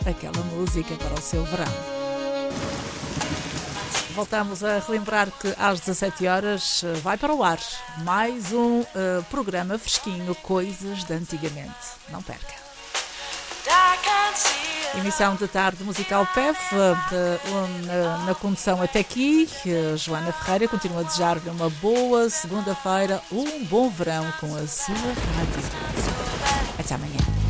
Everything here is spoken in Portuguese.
aquela música para o seu verão. Voltamos a relembrar que às 17 horas vai para o ar mais um programa fresquinho, Coisas de Antigamente. Não perca. Emissão de tarde musical PEF, na condução até aqui. Joana Ferreira continua a desejar-lhe uma boa segunda-feira, um bom verão com a sua rádio. Até amanhã.